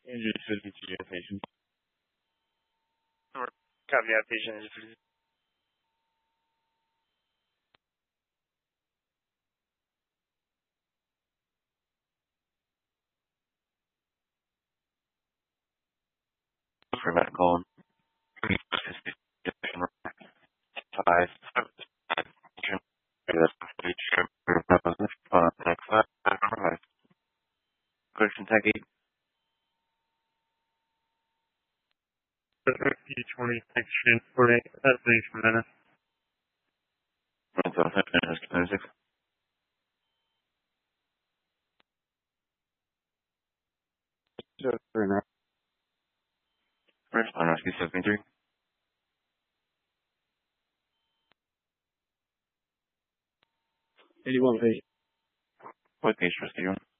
Injury 52 patient. Copy that, patient injury. For medical. 5. Question tag 8. 26 48, that's least per minute. 26. Respond rescue 73. Eighty-one patient. What case rescue?